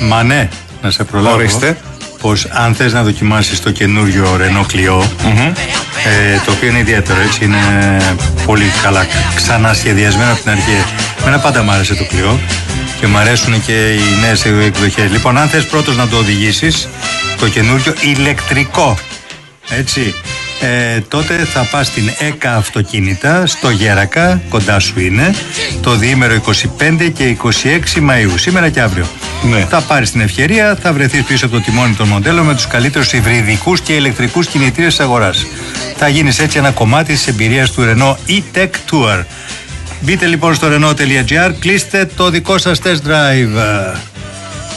Μα ναι, να σε προλάβω. Ορίστε. Πως αν θες να δοκιμάσεις το καινούριο Renault Clio, το οποίο είναι ιδιαίτερο, έτσι, είναι πολύ καλά ξανά σχεδιασμένο από την αρχή. Εμένα πάντα μ' άρεσε το Clio και μ' αρέσουν και οι νέες εκδοχές. Λοιπόν, αν θες πρώτος να το οδηγήσεις, το καινούριο ηλεκτρικό, έτσι, τότε θα πας στην ΕΚΑ Αυτοκίνητα στο Γέρακα, κοντά σου είναι, το διήμερο 25 και 26 Μαΐου, σήμερα και αύριο. Ναι. Θα πάρεις την ευκαιρία, θα βρεθείς πίσω από το τιμόνι των μοντέλων με τους καλύτερους υβριδικούς και ηλεκτρικούς κινητήρες της αγοράς. Θα γίνεις έτσι ένα κομμάτι της εμπειρίας του Renault E-Tech Tour. Μπείτε λοιπόν στο Renault.gr, κλείστε το δικό σας test drive.